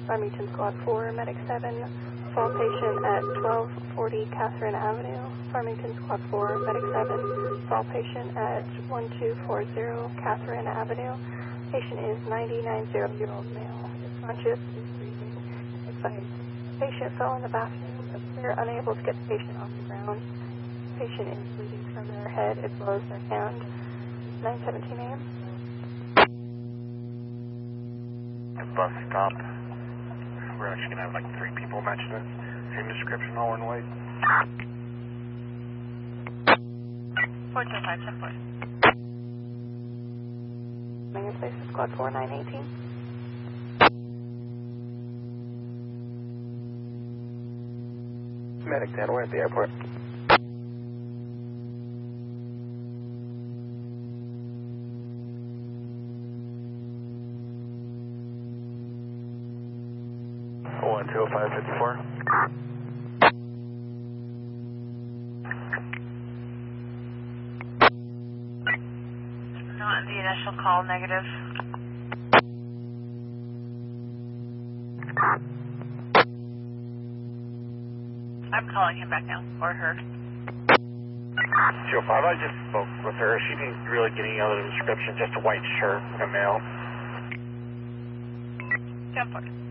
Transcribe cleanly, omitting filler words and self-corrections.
Farmington Squad 4, Medic 7, fall patient at 1240 Catherine Avenue. Farmington Squad 4, Medic 7, fall patient at 1240 Catherine Avenue. Patient is 99-year-old male. Is conscious, is breathing. Advice. Patient fell in the bathroom. They're unable to get the patient off the ground. Patient is bleeding from their head as well as their hand. 9:17 a.m. Bus stop. We're actually going to have like 3 people matching it. Same description, all in white. 425, 10-4. Mayor Place is Squad 4, 918. Medic 10, we're at the airport. Oh, 20554. Not in the initial call, negative. I'm calling him back now, or her. 205, I just spoke with her. She didn't really get any other description, just a white shirt, a male. 10-4.